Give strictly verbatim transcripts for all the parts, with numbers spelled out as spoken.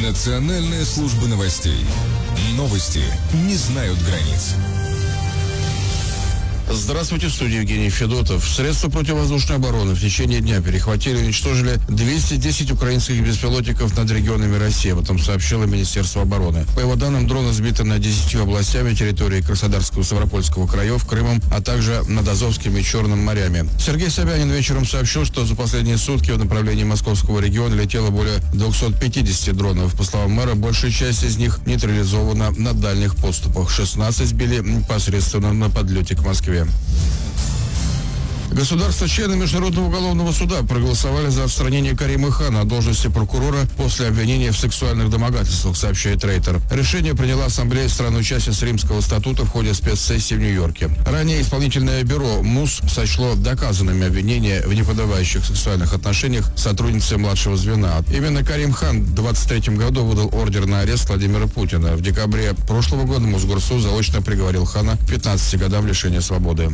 Национальная служба новостей. Новости не знают границ. Здравствуйте, в студии Евгений Федотов. Средства противовоздушной обороны в течение дня перехватили и уничтожили двести десять украинских беспилотников над регионами России. Об этом сообщило Министерство обороны. По его данным, дроны сбиты над десятью областями территории Краснодарского и Ставропольского краев, Крымом, а также над Азовским и Черным морями. Сергей Собянин вечером сообщил, что за последние сутки в направлении московского региона летело более двухсот пятидесяти дронов. По словам мэра, большая часть из них нейтрализована на дальних подступах. шестнадцать сбили непосредственно на подлете к Москве. Государства-члены Международного уголовного суда проголосовали за отстранение Карима Хана от должности прокурора после обвинения в сексуальных домогательствах, сообщает Рейтер. Решение приняла Ассамблея стран-участниц Римского статута в ходе спецсессии в Нью-Йорке. Ранее исполнительное бюро МУС сочло доказанными обвинения в неподобающих сексуальных отношениях сотрудницы младшего звена. Именно Карим Хан в двадцать третьем году выдал ордер на арест Владимира Путина. В декабре прошлого года Мосгорсуд заочно приговорил Хана к пятнадцати годам лишения свободы.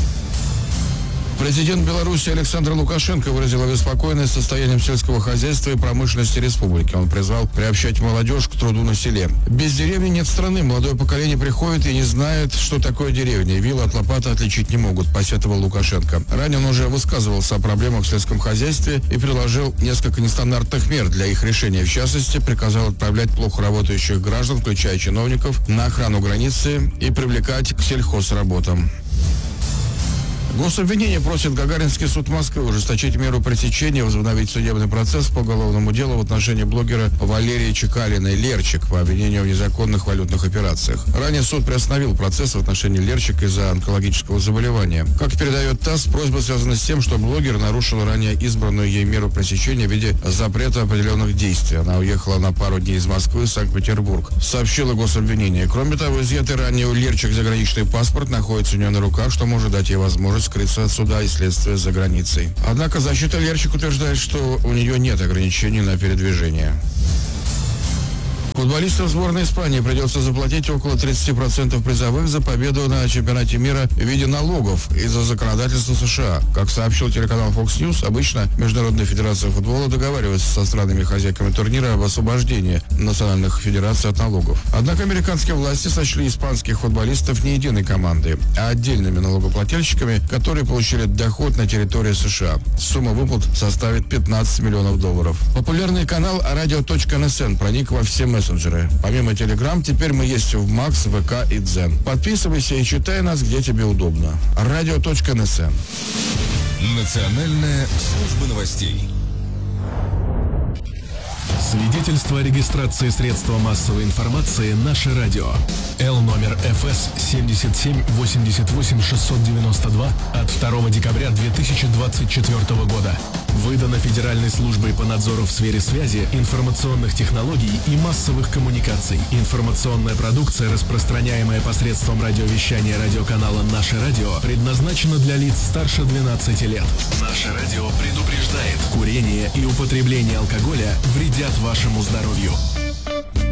Президент Беларуси Александр Лукашенко выразил обеспокоенность состоянием сельского хозяйства и промышленности республики. Он призвал приобщать молодежь к труду на селе. Без деревни нет страны. Молодое поколение приходит и не знает, что такое деревня. Вилы от лопаты отличить не могут, посетовал Лукашенко. Ранее он уже высказывался о проблемах в сельском хозяйстве и предложил несколько нестандартных мер для их решения. В частности, приказал отправлять плохо работающих граждан, включая чиновников, на охрану границы и привлекать к сельхозработам. Гособвинение просит Гагаринский суд Москвы ужесточить меру пресечения, возобновить судебный процесс по уголовному делу в отношении блогера Валерии Чекалиной Лерчик по обвинению в незаконных валютных операциях. Ранее суд приостановил процесс в отношении Лерчик из-за онкологического заболевания. Как передает ТАСС, просьба связана с тем, что блогер нарушил ранее избранную ей меру пресечения в виде запрета определенных действий. Она уехала на пару дней из Москвы в Санкт-Петербург, сообщило гособвинение. Кроме того, изъятый ранее у Лерчик заграничный паспорт находится у нее на руках, что может дать ей возможность скрыться от суда и следствия за границей. Однако защита Лерчик утверждает, что у нее нет ограничений на передвижение. Футболистам сборной Испании придется заплатить около тридцати процентов призовых за победу на чемпионате мира в виде налогов из-за законодательства США. Как сообщил телеканал Fox News, обычно Международная федерация футбола договаривается со странами-хозяйками турнира об освобождении национальных федераций от налогов. Однако американские власти сочли испанских футболистов не единой командой, а отдельными налогоплательщиками, которые получили доход на территории США. Сумма выплат составит пятнадцать миллионов долларов. Популярный канал радио точка эн эс эн проник во все мессенджеры. Помимо Telegram, теперь мы есть в Макс, ВК и Дзен. Подписывайся и читай нас, где тебе удобно. радио точка эн эс эн. Национальная служба новостей. Свидетельство о регистрации средства массовой информации «Наше радио». Л номер эф эс семьдесят семь восемьдесят восемь шестьсот девяносто два от второго декабря две тысячи двадцать четвёртого года. Выдано Федеральной службой по надзору в сфере связи, информационных технологий и массовых коммуникаций. Информационная продукция, распространяемая посредством радиовещания радиоканала «Наше радио», предназначена для лиц старше двенадцати лет. «Наше радио» предупреждает: курение и употребление алкоголя вредят вашему здоровью.